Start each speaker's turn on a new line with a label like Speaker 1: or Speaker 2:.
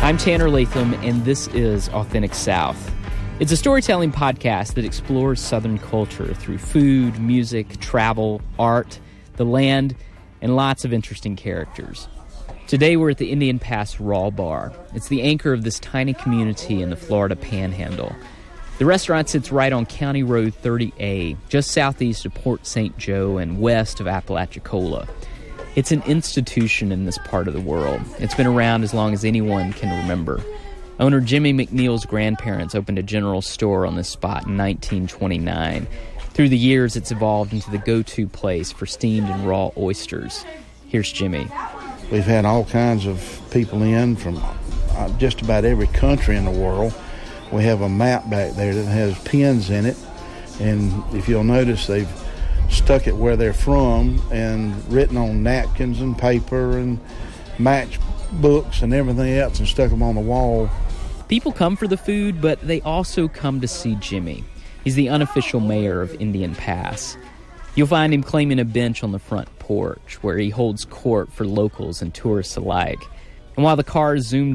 Speaker 1: I'm Tanner Latham, and this is Authentic South. It's a storytelling podcast that explores Southern culture through food, music, travel, art, the land, and lots of interesting characters. Today we're at the Indian Pass Raw Bar. It's the anchor of this tiny community in the Florida Panhandle. The restaurant sits right on County Road 30A, just southeast of Port St. Joe and west of Apalachicola. It's an institution in this part of the world. It's been around as long as anyone can remember. Owner Jimmy McNeil's grandparents opened a general store on this spot in 1929. Through the years, it's evolved into the go-to place for steamed and raw oysters. Here's Jimmy.
Speaker 2: We've had all kinds of people in from just about every country in the world. We have a map back there that has pins in it, and if you'll notice, they've stuck it where they're from and written on napkins and paper and matchbooks and everything else and stuck them on the wall.
Speaker 1: People come for the food, but they also come to see Jimmy. He's the unofficial mayor of Indian Pass. You'll find him claiming a bench on the front porch where he holds court for locals and tourists alike. And while the cars zoom